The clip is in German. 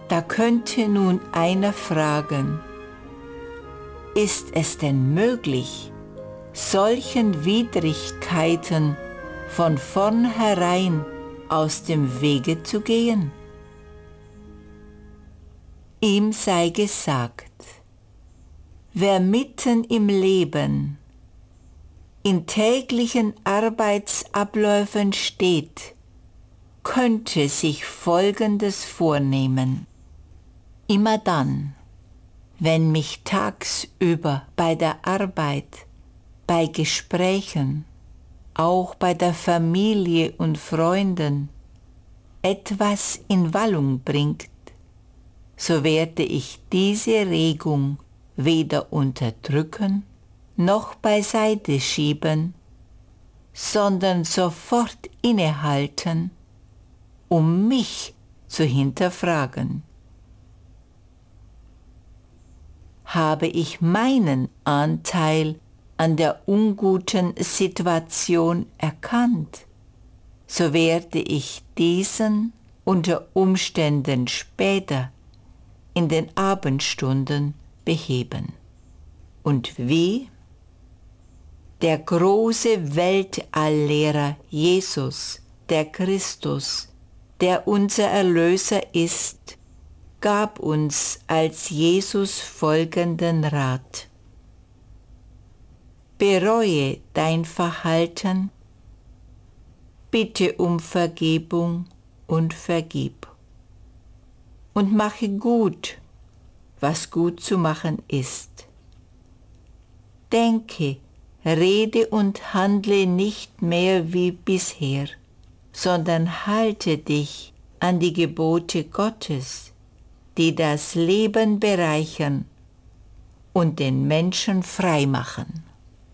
Da könnte nun einer fragen, ist es denn möglich, solchen Widrigkeiten von vornherein aus dem Wege zu gehen? Ihm sei gesagt, wer mitten im Leben in täglichen Arbeitsabläufen steht, könnte sich Folgendes vornehmen. Immer dann, wenn mich tagsüber bei der Arbeit, bei Gesprächen, auch bei der Familie und Freunden etwas in Wallung bringt, so werde ich diese Regung weder unterdrücken noch beiseite schieben, sondern sofort innehalten, um mich zu hinterfragen. Habe ich meinen Anteil an der unguten Situation erkannt, so werde ich diesen unter Umständen später in den Abendstunden beheben. Und wie? Der große Weltalllehrer Jesus, der Christus, der unser Erlöser ist, gab uns als Jesus folgenden Rat. Bereue dein Verhalten, bitte um Vergebung und vergib. Und mache gut, was gut zu machen ist. Denke, rede und handle nicht mehr wie bisher, sondern halte dich an die Gebote Gottes, die das Leben bereichern und den Menschen frei machen.